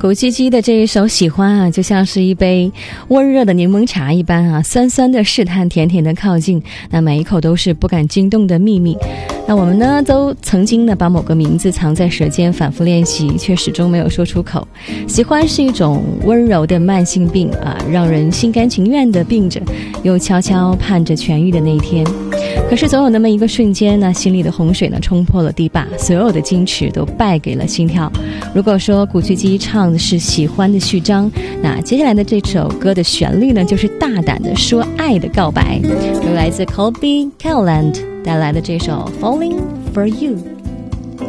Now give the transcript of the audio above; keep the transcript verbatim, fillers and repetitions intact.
古巨基的这一首喜欢啊，就像是一杯温热的柠檬茶一般啊，酸酸的试探，甜甜的靠近，那每一口都是不敢惊动的秘密。那我们呢都曾经呢把某个名字藏在舌尖反复练习，却始终没有说出口。喜欢是一种温柔的慢性病啊，让人心甘情愿地病着，又悄悄盼着痊愈的那一天。可是总有那么一个瞬间呢，心里的洪水呢冲破了堤坝，所有的矜持都败给了心跳。如果说古巨基唱的是喜欢的序章，那接下来的这首歌的旋律呢就是大胆的说爱的告白。由来自 Colby Calland 带来的这首 Falling for You。